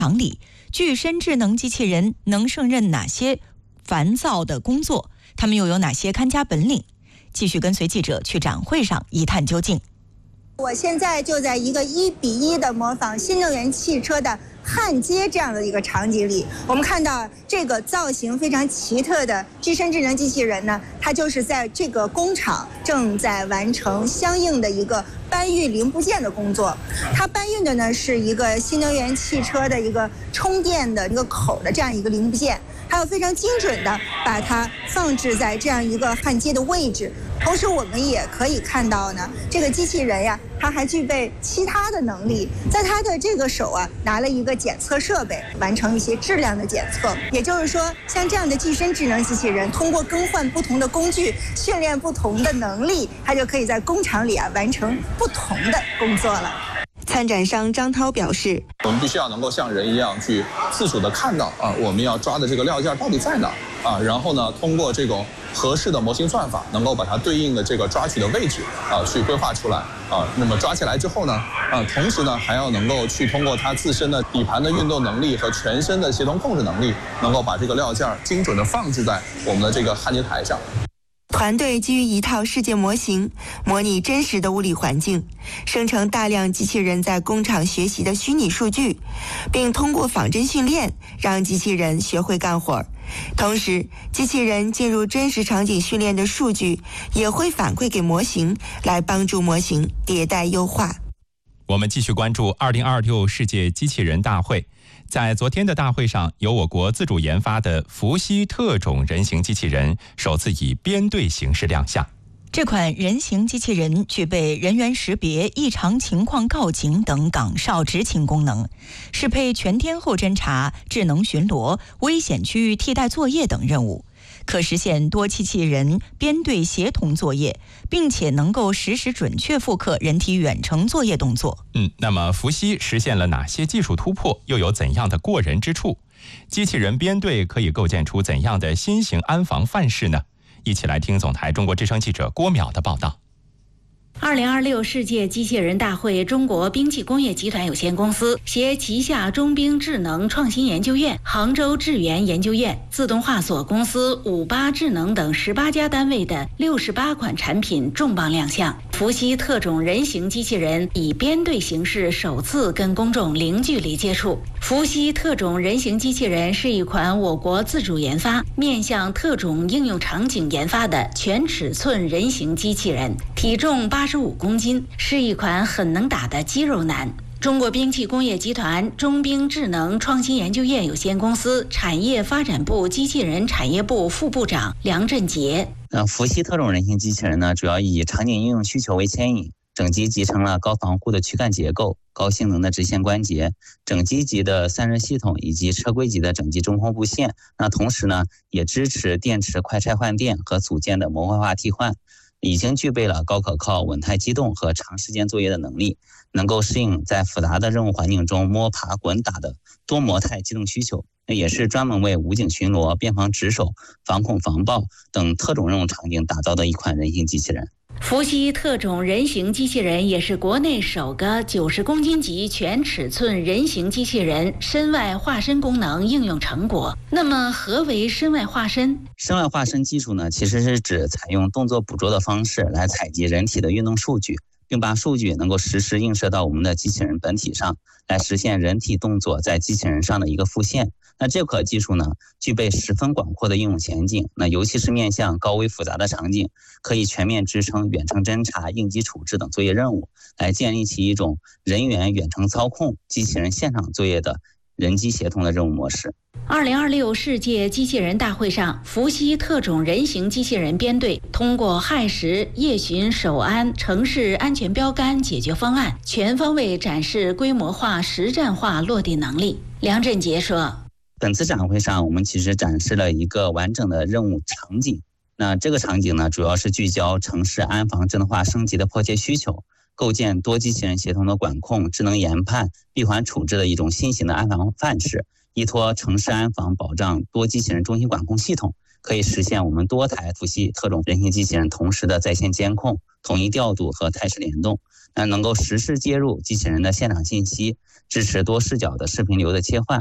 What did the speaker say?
厂里，具身智能机器人能胜任哪些烦躁的工作？他们又有哪些看家本领？继续跟随记者去展会上一探究竟。 我现在就在一个1:1的模仿新能源汽车的焊接这样的一个场景里，我们看到这个造型非常奇特的具身智能机器人呢，它就是在这个工厂正在完成相应的一个搬运零部件的工作。它搬运的呢是一个新能源汽车的一个充电的一个口的这样一个零部件，它要非常精准的把它放置在这样一个焊接的位置。同时我们也可以看到呢，这个机器人呀，它还具备其他的能力，在它的这个手啊拿了一个检测设备，完成一些质量的检测。也就是说，像这样的具身智能机器人，通过更换不同的工具，训练不同的能力，它就可以在工厂里完成不同的工作了。 参展商张涛表示， 我们必须要能够像人一样去自主的看到我们要抓的这个料件到底在哪然后呢，通过这种合适的模型算法，能够把它对应的这个抓取的位置去规划出来那么抓起来之后呢同时呢还要能够去通过它自身的底盘的运动能力和全身的协同控制能力，能够把这个料件精准的放置在我们的这个焊接台上。 团队基于一套世界模型，模拟真实的物理环境，生成大量机器人在工厂学习的虚拟数据，并通过仿真训练让机器人学会干活。同时，机器人进入真实场景训练的数据也会反馈给模型，来帮助模型迭代优化。 我们继续关注2026世界机器人大会。在昨天的大会上，由我国自主研发的伏羲特种人形机器人首次以编队形式亮相。 这款人形机器人具备人员识别、异常情况告警等岗哨执勤功能，适配全天候侦查、智能巡逻、危险区域替代作业等任务，可实现多机器人编队协同作业，并且能够实时准确复刻人体远程作业动作。 那么伏羲实现了哪些技术突破，又有怎样的过人之处？机器人编队可以构建出怎样的新型安防范式呢？一起来听总台中国之声记者郭淼的报道。 2026世界机器人大会，中国兵器工业集团有限公司携旗下中兵智能创新研究院、杭州智源研究院、自动化所公司、58智能等18家单位的68款产品重磅亮相。伏羲特种人形机器人以编队形式首次跟公众零距离接触。伏羲特种人形机器人是一款我国自主研发、面向特种应用场景研发的全尺寸人形机器人，体重85公斤，是一款很能打的肌肉男。中国兵器工业集团中兵智能创新研究院有限公司产业发展部机器人产业部副部长梁振杰。 伏羲特种人形机器人呢，主要以场景应用需求为牵引，整机集成了高防护的躯干结构、高性能的直线关节、整机级的散热系统以及车规级的整机中控布线。那同时呢，也支持电池快拆换电和组件的模块化替换，已经具备了高可靠、稳态机动和长时间作业的能力，能够适应在复杂的任务环境中摸爬滚打的多模态机动需求。也是专门为武警巡逻、边防值守、防恐防爆等特种任务场景打造的一款人形机器人。 伏羲特种人形机器人也是国内首个90公斤级全尺寸人形机器人身外化身功能应用成果。那么何为身外化身？ 身外化身技术呢，其实是指采用动作捕捉的方式来采集人体的运动数据，并把数据能够实时映射到我们的机器人本体上，来实现人体动作在机器人上的一个复现。那这款技术呢，具备十分广阔的应用前景，那尤其是面向高危复杂的场景，可以全面支撑远程侦察、应急处置等作业任务，来建立起一种人员远程操控、机器人现场作业的人机协同的任务模式。 2026世界机器人大会上，伏羲特种人形机器人编队通过亥时、夜巡、守安、城市安全标杆解决方案，全方位展示规模化、实战化落地能力。梁振杰说， 本次展会上，我们其实展示了一个完整的任务场景。那这个场景呢，主要是聚焦城市安防智能化升级的迫切需求，构建多机器人协同的管控、智能研判、闭环处置的一种新型的安防范式， 依托城市安防保障多机器人中心管控系统，可以实现我们多台伏羲特种人形机器人同时的在线监控、统一调度和态势联动，能够实时接入机器人的现场信息，支持多视角的视频流的切换。